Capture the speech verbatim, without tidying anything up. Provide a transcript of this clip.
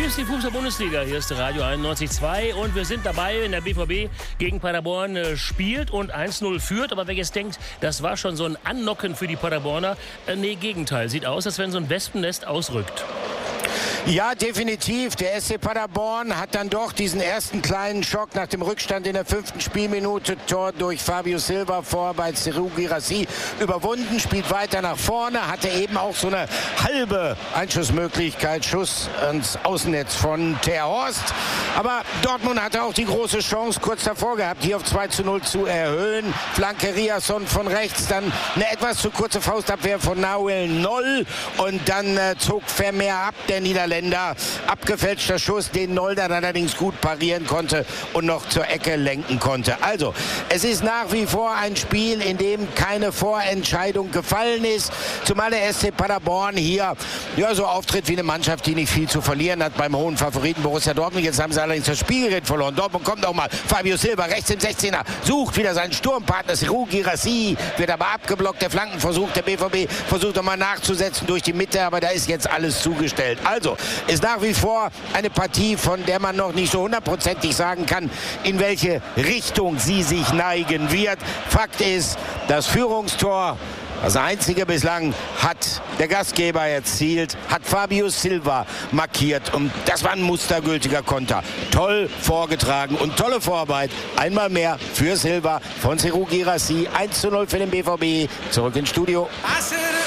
ist die Fußball-Bundesliga. Hier ist Radio einundneunzig Komma zwei und wir sind dabei, wenn der B V B gegen Paderborn äh, spielt und eins null führt. Aber wer jetzt denkt, das war schon so ein Annocken für die Paderborner, äh, nee, Gegenteil. Sieht aus, als wenn so ein Wespennest ausrückt. Ja, definitiv. Der S C Paderborn hat dann doch diesen ersten kleinen Schock nach dem Rückstand in der fünften Spielminute, Tor durch Fabio Silva vor bei Serhou Guirassy, überwunden, spielt weiter nach vorne, hatte eben auch so eine halbe Einschussmöglichkeit, Schuss ans Außennetz von Ter Horst. Aber Dortmund hatte auch die große Chance kurz davor gehabt, hier auf zwei zu null zu erhöhen. Flanke Riasson von rechts, dann eine etwas zu kurze Faustabwehr von Nahuel Noll und dann äh, zog Vermeer ab, der Niederländer. Abgefälschter Schuss, den Noll dann allerdings gut parieren konnte und noch zur Ecke lenken konnte. Also, es ist nach wie vor ein Spiel, in dem keine Vorentscheidung gefallen ist. Zumal der S C Paderborn hier ja, so auftritt wie eine Mannschaft, die nicht viel zu verlieren hat beim hohen Favoriten Borussia Dortmund. Jetzt haben sie allerdings das Spielgerät verloren. Dortmund kommt auch mal. Fabio Silva rechts im sechzehner, sucht wieder seinen Sturmpartner Serhou Guirassy, wird aber abgeblockt. Der Flankenversuch, der B V B versucht nochmal nachzusetzen durch die Mitte, aber da ist jetzt alles zugestellt. Also, ist nach wie vor eine Partie, von der man noch nicht so hundertprozentig sagen kann, in welche Richtung sie sich neigen wird. Fakt ist, das Führungstor, das einzige bislang, hat der Gastgeber erzielt, hat Fabio Silva markiert und das war ein mustergültiger Konter. Toll vorgetragen und tolle Vorarbeit. Einmal mehr für Silva von Serhou Guirassy. eins zu null für den B V B. Zurück ins Studio.